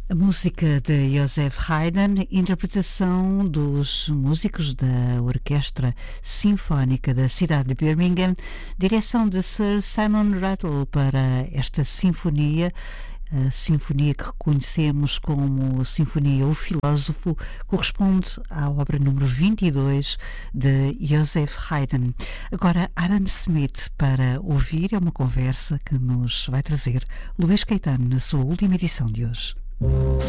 A música de Joseph Haydn, interpretação dos músicos da Orquestra Sinfónica da cidade de Birmingham, direção de Sir Simon Rattle para esta sinfonia, a sinfonia que reconhecemos como Sinfonia O Filósofo, corresponde à obra número 22 de Joseph Haydn. Agora, Adam Smith para ouvir, é uma conversa que nos vai trazer Luís Caetano na sua última edição de hoje.